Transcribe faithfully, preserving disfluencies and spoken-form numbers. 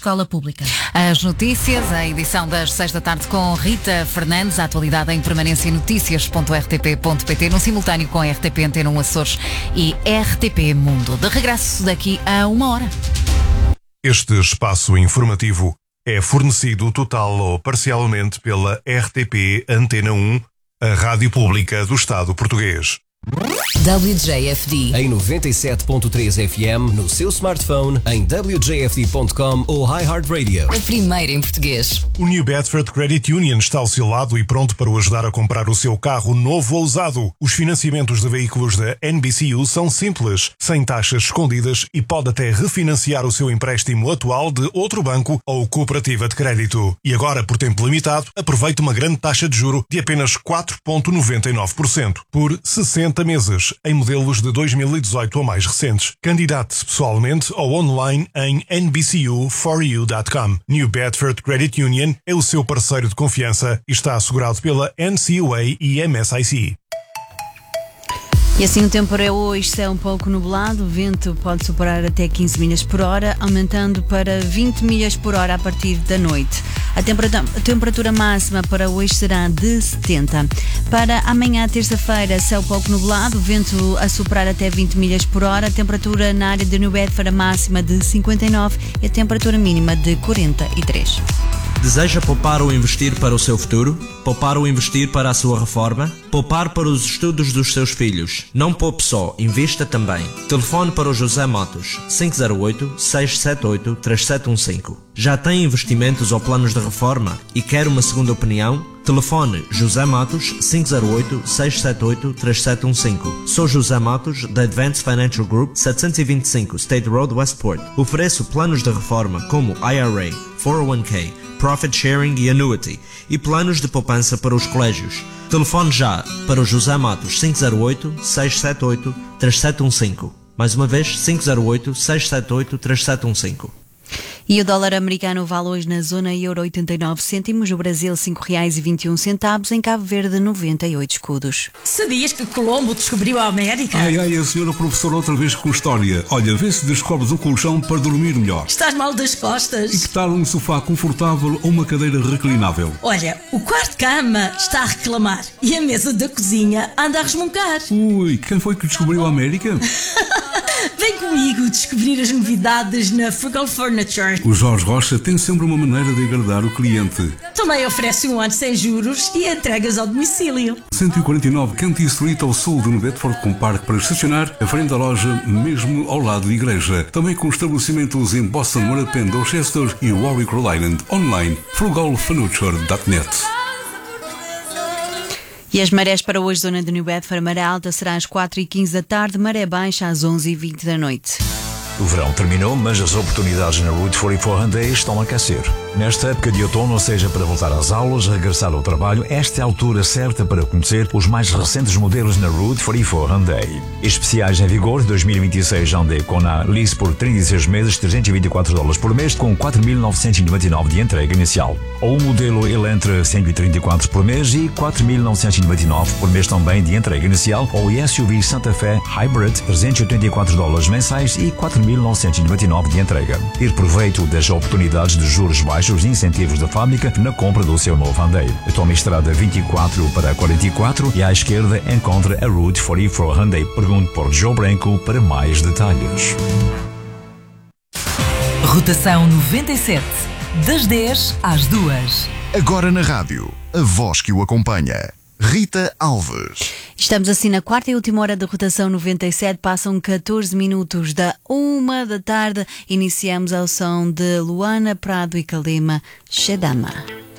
escola pública. As notícias, a edição das seis da tarde com Rita Fernandes, a atualidade em permanência notícias ponto r t p ponto p t, no simultâneo com R T P Antena um Açores e R T P Mundo. De regresso daqui a uma hora. Este espaço informativo é fornecido total ou parcialmente pela R T P Antena um, a Rádio Pública do Estado Português. W J F D em noventa e sete ponto três F M no seu smartphone, em w j f d ponto com ou iHeartRadio. A primeira em português. O New Bedford Credit Union está ao seu lado e pronto para o ajudar a comprar o seu carro novo ou usado. Os financiamentos de veículos da N B C U são simples, sem taxas escondidas e pode até refinanciar o seu empréstimo atual de outro banco ou cooperativa de crédito. E agora, por tempo limitado, aproveite uma grande taxa de juro de apenas quatro vírgula noventa e nove por cento por sessenta meses, em modelos de dois mil e dezoito ou mais recentes. Candidate-se pessoalmente ou online em n b c u for you ponto com. New Bedford Credit Union é o seu parceiro de confiança e está assegurado pela N C U A e M S I C. E assim o tempo para hoje, céu um pouco nublado, o vento pode superar até quinze milhas por hora, aumentando para vinte milhas por hora a partir da noite. A temperatura, a temperatura máxima para hoje será de setenta. Para amanhã, terça-feira, céu pouco nublado, vento a superar até vinte milhas por hora, a temperatura na área de New Bedford máxima de cinquenta e nove e a temperatura mínima de quarenta e três. Deseja poupar ou investir para o seu futuro? Poupar ou investir para a sua reforma? Poupar para os estudos dos seus filhos? Não poupe só, invista também. Telefone para o José Matos, cinco zero oito, seis sete oito, três sete um cinco. Já tem investimentos ou planos de reforma e quer uma segunda opinião? Telefone José Matos, cinco zero oito, seis sete oito, três sete um cinco. Sou José Matos, da Advanced Financial Group, setecentos e vinte e cinco State Road, Westport. Ofereço planos de reforma como I R A, quatro oh um k, Profit Sharing e Annuity e planos de poupança para os colégios. Telefone já para o José Matos, cinco zero oito, seis sete oito, três sete um cinco. Mais uma vez, cinco zero oito, seis sete oito, três sete um cinco. E o dólar americano vale hoje na zona euro oitenta e nove cêntimos, o Brasil cinco reais e vinte e um centavos, em Cabo Verde noventa e oito escudos. Sabias que Colombo descobriu a América? Ai, ai, a senhora professora outra vez com história. Olha, vê se descobres um colchão para dormir melhor. Estás mal das costas. E que tal um sofá confortável ou uma cadeira reclinável? Olha, o quarto de cama está a reclamar e a mesa da cozinha anda a resmungar. Ui, quem foi que descobriu a América? Vem comigo descobrir as novidades na Frugal Furniture. O Jorge Rocha tem sempre uma maneira de agradar o cliente. Também oferece um ano sem juros e entregas ao domicílio. cento e quarenta e nove Canty Street, ao sul de New Bedford, com parque para estacionar, à frente da loja, mesmo ao lado da igreja. Também com estabelecimentos em Boston, Morapen, Dorchester e Warwick, Rhode Island. Online, frugal furniture ponto net. E as marés para hoje, zona de New Bedford, maré alta será às quatro e quinze da tarde, maré baixa às onze e vinte da noite. O verão terminou, mas as oportunidades na Route quarenta e quatro Hyundai estão a aquecer. Nesta época de outono, ou seja, para voltar às aulas, regressar ao trabalho, esta é a altura certa para conhecer os mais recentes modelos na Route quarenta e quatro Hyundai. Especiais em vigor dois mil e vinte e seis Hyundai Kona Lease por trinta e seis meses, trezentos e vinte e quatro dólares por mês, com quatro mil novecentos e noventa e nove de entrega inicial. Ou o modelo Elantra cento e trinta e quatro por mês e quatro mil novecentos e noventa e nove por mês também de entrega inicial, ou o S U V Santa Fe Hybrid, trezentos e oitenta e quatro dólares mensais e quatro mil novecentos e noventa e nove de entrega. Ter proveito das oportunidades de juros baixos e incentivos da fábrica na compra do seu novo Hyundai. Tome a estrada vinte e quatro para quarenta e quatro e à esquerda encontra a Route quarenta e quatro Hyundai. Pergunte por Joe Branco para mais detalhes. Rotação noventa e sete, das dez às duas. Agora na rádio, a voz que o acompanha. Rita Alves. Estamos assim na quarta e última hora da rotação noventa e sete, passam catorze minutos da uma da tarde. Iniciamos ao som de Luana Prado e Kalema Shedama.